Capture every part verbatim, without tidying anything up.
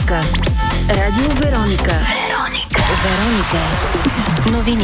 Вероника. Радио Вероника. Вероника. Вероника. Новини.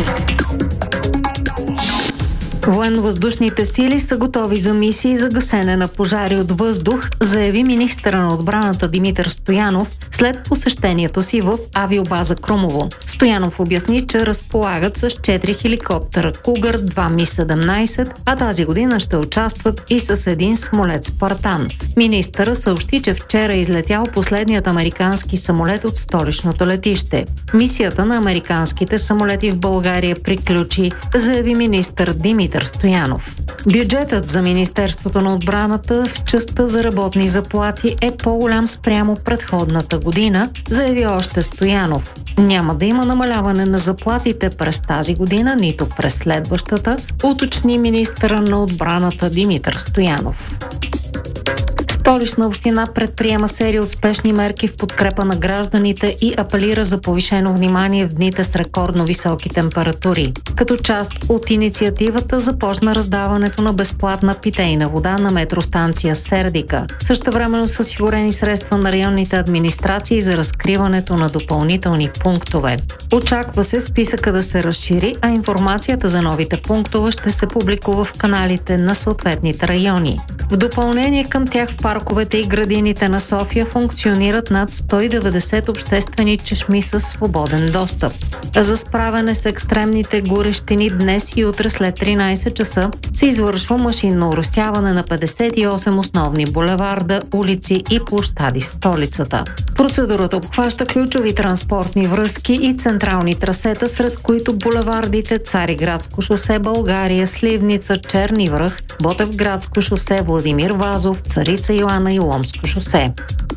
Военно-въздушните сили са готови за мисии за гасене на пожари от въздух, заяви министъра на отбраната Димитър Стоянов след посещението си в авиобаза Крумово. Стоянов обясни, че разполагат с четири хеликоптера Кугър, два Ми седемнайсет, а тази година ще участват и с един самолет Спартан. Министъра съобщи, че вчера е излетял последният американски самолет от столичното летище. Мисията на американските самолети в България приключи, заяви министър Димитър Стоянов. Бюджетът за Министерството на отбраната в частта за работни заплати е по-голям спрямо предходната година, заяви още Стоянов. Няма да има намаляване на заплатите през тази година, нито през следващата, уточни министъра на отбраната Димитър Стоянов. Столична община предприема серия от спешни мерки в подкрепа на гражданите и апелира за повишено внимание в дните с рекордно високи температури. Като част от инициативата започна раздаването на безплатна питейна вода на метростанция Сердика. Същевременно са осигурени средства на районните администрации за разкриването на допълнителни пунктове. Очаква се списъка да се разшири, а информацията за новите пунктове ще се публикува в каналите на съответните райони. В допълнение към тях в парковете и градините на София функционират над сто и деветдесет обществени чешми със свободен достъп. За справяне с екстремните горещини днес и утре след тринайсет часа се извършва машинно оросяване на петдесет и осем основни булеварда, улици и площади в столицата. Процедурата обхваща ключови транспортни връзки и централни трасета, сред които булевардите Цариградско шосе, България, Сливница, Черни връх, Ботевградско шосе, Владимир Вазов, Царица Йоана и Ломско шосе.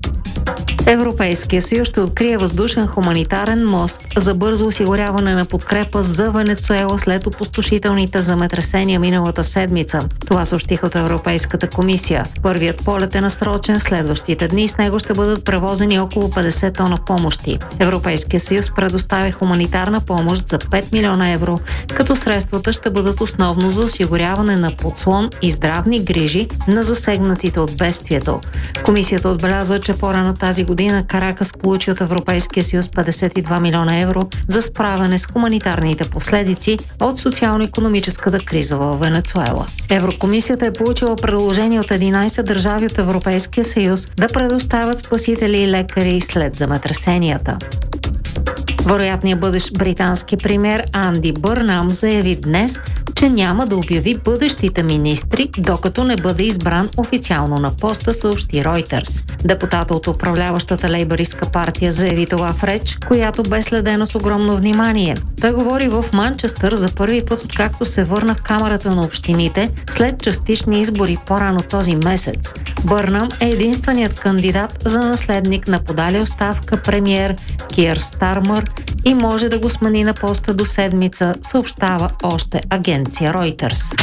Европейския съюз ще открие въздушен хуманитарен мост за бързо осигуряване на подкрепа за Венецуела след опустошителните земетресения миналата седмица. Това съобщиха от Европейската комисия. Първият полет е насрочен следващите дни. С него ще бъдат превозени около петдесет тона помощи. Европейския съюз предоставя хуманитарна помощ за пет милиона евро, като средствата ще бъдат основно за осигуряване на подслон и здравни грижи на засегнатите от бедствието. Комисията отбелязва, че по-рано тази година Каракас получи от Европейския съюз петдесет и два милиона евро за справяне с хуманитарните последици от социално-икономическата криза в Венецуела. Еврокомисията е получила предложение от единайсет държави от Европейския съюз да предоставят спасители и лекари след земетресенията. Вероятният бъдещ британски премиер Анди Бърнам заяви днес, че няма да обяви бъдещите министри, докато не бъде избран официално на поста, съобщи Reuters. Депутат от управляващата лейбъристка партия заяви това в реч, която бе следена с огромно внимание. Той говори в Манчестър за първи път, откакто се върна в Камарата на общините след частични избори по-рано този месец. Бърнам е единственият кандидат за наследник на подали оставка премиер Киър Стармър и може да го смени на поста до седмица, съобщава още агенция Reuters.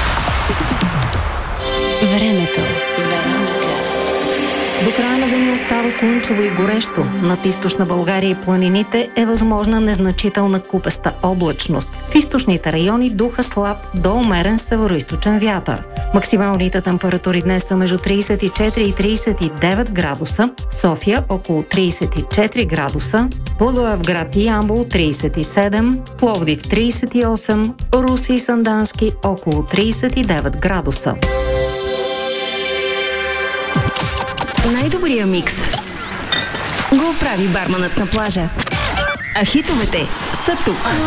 Времето. До края на деня остава слънчево и горещо. Над източна България и планините е възможна незначителна купеста облачност. В източните райони духа слаб до умерен североизточен вятър. Максималните температури днес са между трийсет и четири и трийсет и девет градуса, София около трийсет и четири градуса, Благоевград и Ямбол трийсет и седем, Пловдив трийсет и осем, Руси и Сандански около трийсет и девет градуса. Най-добрия микс го прави барманът на плажа. А хитовете са тук.